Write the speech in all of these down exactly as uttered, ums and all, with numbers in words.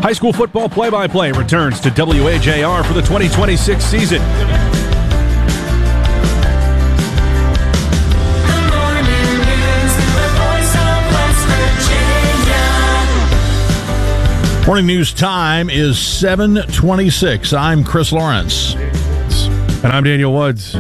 High school football play-by-play returns to W A J R for the twenty twenty-six season. Morning news time is seven twenty-six. I'm Chris Lawrence. And I'm Daniel Woods.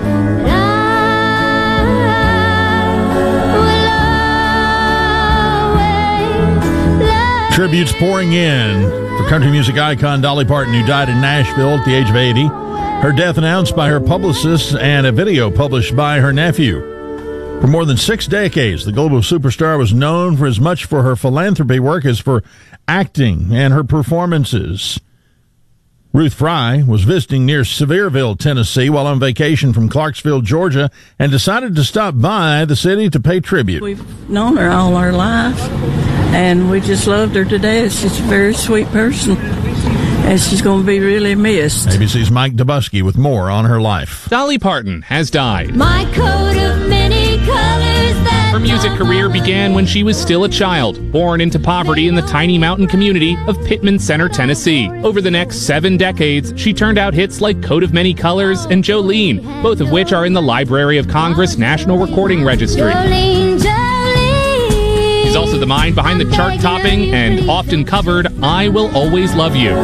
Tributes pouring in for country music icon Dolly Parton, who died in Nashville at the age of eighty. Her death announced by her publicist and a video published by her nephew. For more than six decades, the global superstar was known for as much for her philanthropy work as for acting and her performances. Ruth Fry was visiting near Sevierville, Tennessee, while on vacation from Clarksville, Georgia, and decided to stop by the city to pay tribute. We've known her all our life, and we just loved her to death. She's a very sweet person, and she's going to be really missed. A B C's Mike Dubusky with more on her life. Dolly Parton has died. My coat of many colors that Her music career began when she was still a child, born into poverty in the tiny mountain community of Pittman Center, Tennessee. Over the next seven decades, she turned out hits like Coat of Many Colors and Jolene, both of which are in the Library of Congress National Recording Registry. Jolene, Jolene. She's also the mind behind the chart-topping and often covered I Will Always Love You.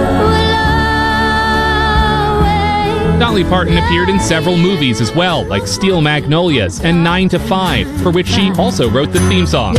Dolly Parton appeared in several movies as well, like Steel Magnolias and nine to five, for which she also wrote the theme song.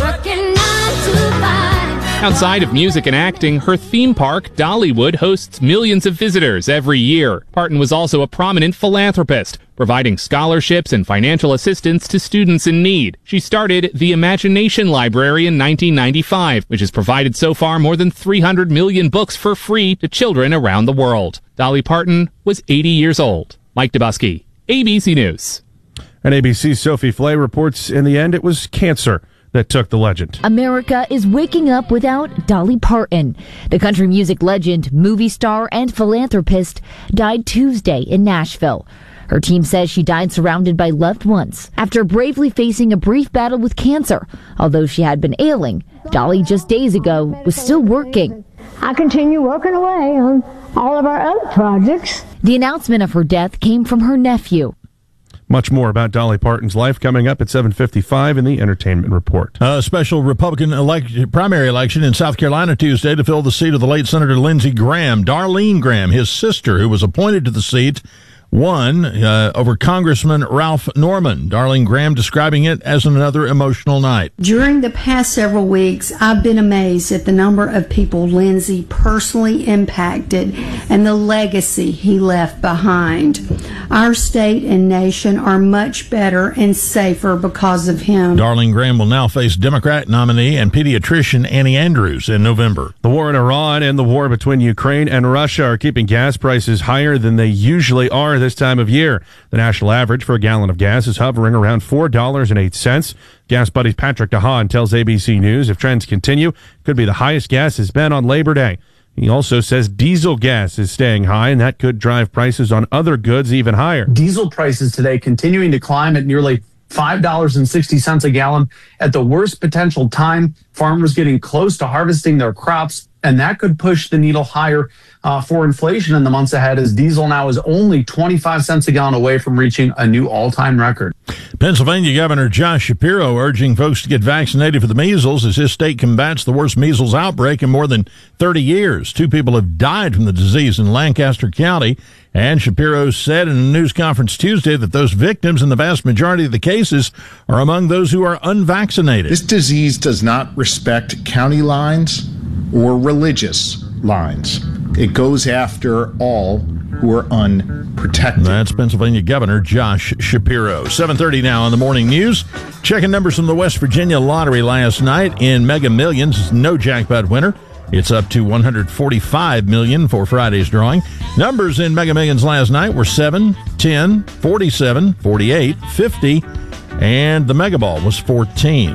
Outside of music and acting, her theme park, Dollywood, hosts millions of visitors every year. Parton was also a prominent philanthropist, providing scholarships and financial assistance to students in need. She started the Imagination Library in nineteen ninety-five, which has provided so far more than three hundred million books for free to children around the world. Dolly Parton was eighty years old. Mike Dubusky, A B C News. And A B C's Sophie Flay reports in the end it was cancer that took the legend. America is waking up without Dolly Parton. The country music legend, movie star, and philanthropist died Tuesday in Nashville. Her team says she died surrounded by loved ones after bravely facing a brief battle with cancer. Although she had been ailing, Dolly just days ago was still working. I continue working away on all of our other projects. The announcement of her death came from her nephew. Much more about Dolly Parton's life coming up at seven fifty-five in the Entertainment Report. A special Republican elect- primary election in South Carolina Tuesday to fill the seat of the late Senator Lindsey Graham. Darlene Graham, his sister, who was appointed to the seat, won uh, over Congressman Ralph Norman. Darlene Graham describing it as another emotional night. During the past several weeks, I've been amazed at the number of people Lindsey personally impacted and the legacy he left behind. Our state and nation are much better and safer because of him. Darlene Graham will now face Democrat nominee and pediatrician Annie Andrews in November. The war in Iran and the war between Ukraine and Russia are keeping gas prices higher than they usually are this time of year. The national average for a gallon of gas is hovering around four dollars and eight cents. Gas Buddy's Patrick DeHaan tells A B C News if trends continue, it could be the highest gas has been on Labor Day. He also says diesel gas is staying high, and that could drive prices on other goods even higher. Diesel prices today continuing to climb at nearly five dollars and sixty cents a gallon at the worst potential time. Farmers getting close to harvesting their crops, and that could push the needle higher uh, for inflation in the months ahead, as diesel now is only twenty-five cents a gallon away from reaching a new all-time record. Pennsylvania Governor Josh Shapiro urging folks to get vaccinated for the measles as his state combats the worst measles outbreak in more than thirty years. Two people have died from the disease in Lancaster County, and Shapiro said in a news conference Tuesday that those victims in the vast majority of the cases are among those who are unvaccinated. This disease does not respect county lines or religious lines. It goes after all who are unprotected. That's Pennsylvania Governor Josh Shapiro. seven thirty now on the morning news. Checking numbers from the West Virginia Lottery last night in Mega Millions. No jackpot winner. It's up to one hundred forty-five million dollars for Friday's drawing. Numbers in Mega Millions last night were seven, ten, forty-seven, forty-eight, fifty, and the Mega Ball was fourteen.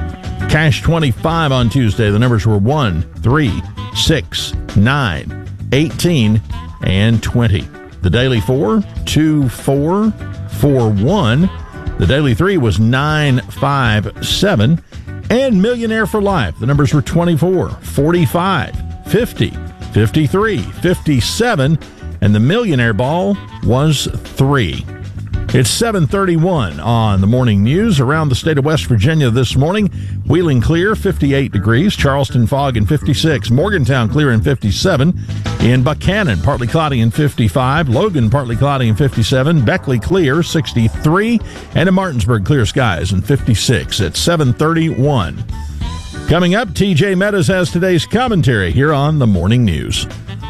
Cash twenty-five on Tuesday. The numbers were one, three, six, nine, eighteen, and twenty. The daily four, two, four, four, one. The daily three was nine, five, seven. And Millionaire for Life. The numbers were twenty-four, forty-five, fifty, fifty-three, fifty-seven, and the Millionaire Ball was three. It's seven thirty-one on the morning news. Around the state of West Virginia this morning, Wheeling clear, fifty-eight degrees. Charleston fog in fifty-six. Morgantown clear in fifty-seven. In Buchanan, partly cloudy in fifty-five. Logan, partly cloudy in fifty-seven. Beckley clear, sixty-three. And in Martinsburg, clear skies in fifty-six. It's seven thirty-one. Coming up, T J Meadows has today's commentary here on the morning news.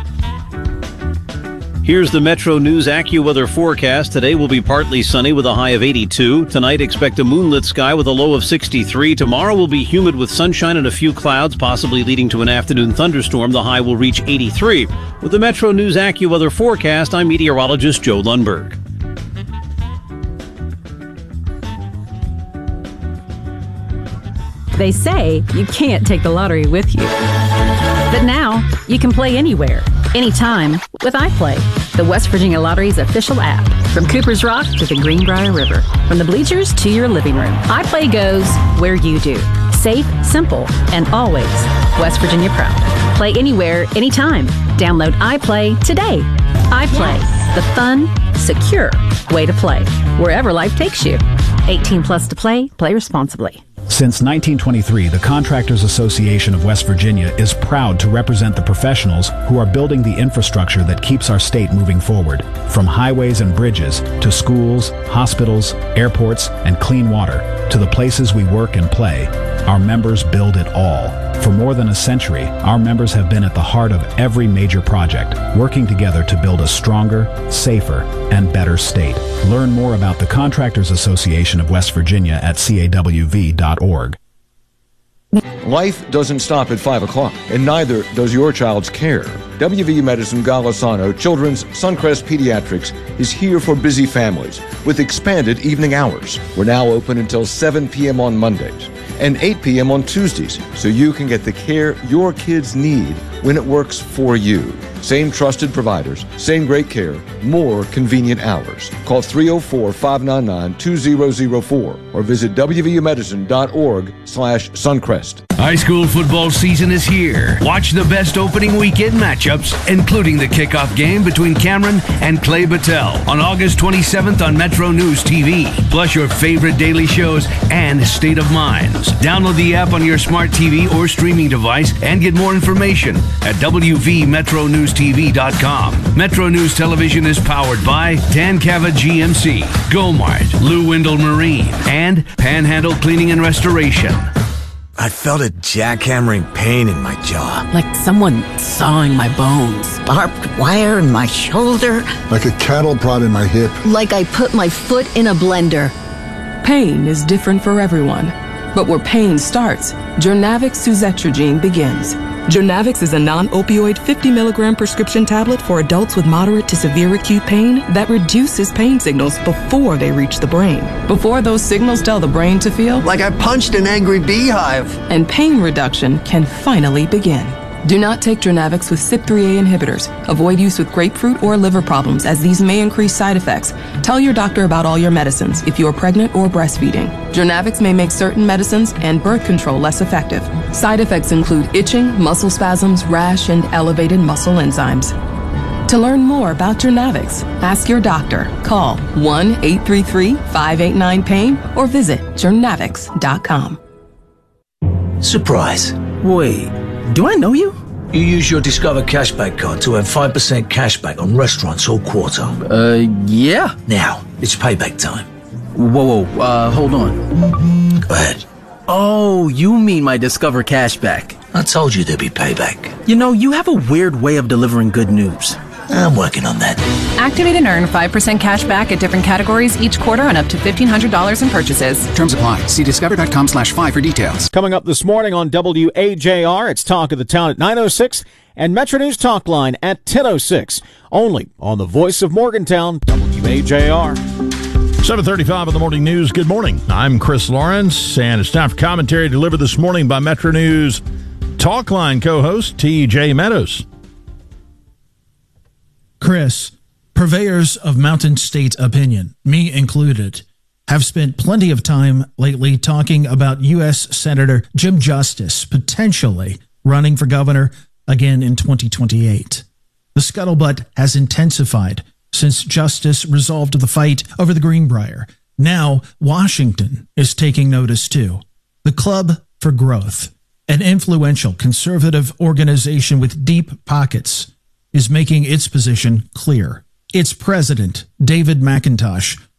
Here's the Metro News AccuWeather forecast. Today will be partly sunny with a high of eighty-two. Tonight, expect a moonlit sky with a low of sixty-three. Tomorrow will be humid with sunshine and a few clouds, possibly leading to an afternoon thunderstorm. The high will reach eighty-three. With the Metro News AccuWeather forecast, I'm meteorologist Joe Lundberg. They say you can't take the lottery with you. But now, you can play anywhere, anytime with iPlay, the West Virginia Lottery's official app. From Cooper's Rock to the Greenbrier River, from the bleachers to your living room, iPlay goes where you do. Safe, simple, and always West Virginia proud. Play anywhere, anytime. Download iPlay today. iPlay, yes. The fun, secure way to play, wherever life takes you. eighteen plus to play, play responsibly. Since nineteen twenty-three, the Contractors Association of West Virginia is proud to represent the professionals who are building the infrastructure that keeps our state moving forward. From highways and bridges, to schools, hospitals, airports, and clean water, to the places we work and play, our members build it all. For more than a century, our members have been at the heart of every major project, working together to build a stronger, safer, and better state. Learn more about the Contractors Association of West Virginia at C A W V dot org. Life doesn't stop at five o'clock, and neither does your child's care. W V U Medicine Golisano Children's Suncrest Pediatrics is here for busy families with expanded evening hours. We're now open until seven p.m. on Mondays and eight p.m. on Tuesdays, so you can get the care your kids need when it works for you. Same trusted providers, same great care, more convenient hours. Call three oh four, five nine nine, two oh oh four or visit W V U medicine dot org slash Suncrest. High school football season is here. Watch the best opening weekend matchups, including the kickoff game between Cameron and Clay Battelle on August twenty-seventh on Metro News T V. Plus your favorite daily shows and State of Minds. Download the app on your smart T V or streaming device and get more information at W V Metro News T V dot com. Metro News Television is powered by Dan Cava G M C, Gomart, Lou Wendell Marine, and Panhandle Cleaning and Restoration. I felt a jackhammering pain in my jaw. Like someone sawing my bones. Barbed wire in my shoulder. Like a cattle prod in my hip. Like I put my foot in a blender. Pain is different for everyone. But where pain starts, Jurnavix suzetrigine begins. Jurnavix is a non-opioid fifty milligram prescription tablet for adults with moderate to severe acute pain that reduces pain signals before they reach the brain. Before those signals tell the brain to feel like I punched an angry beehive. And pain reduction can finally begin. Do not take Jurnavix with C Y P three A inhibitors. Avoid use with grapefruit or liver problems, as these may increase side effects. Tell your doctor about all your medicines if you are pregnant or breastfeeding. Jurnavix may make certain medicines and birth control less effective. Side effects include itching, muscle spasms, rash, and elevated muscle enzymes. To learn more about Jurnavix, ask your doctor. Call one eight three three, five eight nine, pain or visit Jurnavix dot com. Surprise. Wait. Do I know you? You use your Discover Cashback card to earn five percent cashback on restaurants all quarter. Uh, yeah. Now, it's payback time. Whoa, whoa, uh, hold on. Go ahead. Oh, you mean my Discover Cashback. I told you there'd be payback. You know, you have a weird way of delivering good news. I'm working on that. Activate and earn five percent cash back at different categories each quarter on up to fifteen hundred dollars in purchases. Terms apply. See discover.com slash five for details. Coming up this morning on W A J R, it's Talk of the Town at nine oh six and Metro News Talk Line at ten oh six. Only on the voice of Morgantown, W A J R. seven thirty-five in the morning news. Good morning. I'm Chris Lawrence, and it's time for commentary delivered this morning by Metro News Talk Line co-host T J Meadows. Chris, purveyors of Mountain State opinion, me included, have spent plenty of time lately talking about U S Senator Jim Justice potentially running for governor again in twenty twenty-eight. The scuttlebutt has intensified since Justice resolved the fight over the Greenbrier. Now, Washington is taking notice too. The Club for Growth, an influential conservative organization with deep pockets, is making its position clear. Its president, David McIntosh,